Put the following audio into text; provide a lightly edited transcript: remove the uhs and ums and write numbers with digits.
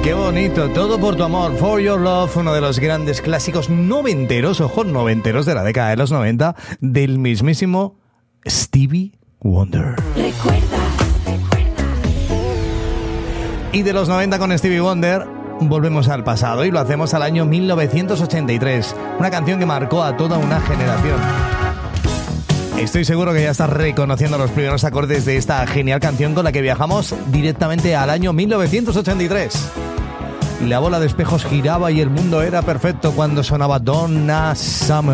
Qué bonito, Todo por tu amor, For Your Love, uno de los grandes clásicos noventeros, ojo, noventeros de la década de los 90, del mismísimo Stevie Wonder. Y de los 90 con Stevie Wonder, volvemos al pasado y lo hacemos al año 1983, una canción que marcó a toda una generación. Estoy seguro que ya estás reconociendo los primeros acordes de esta genial canción con la que viajamos directamente al año 1983. La bola de espejos giraba y el mundo era perfecto cuando sonaba Donna Summer.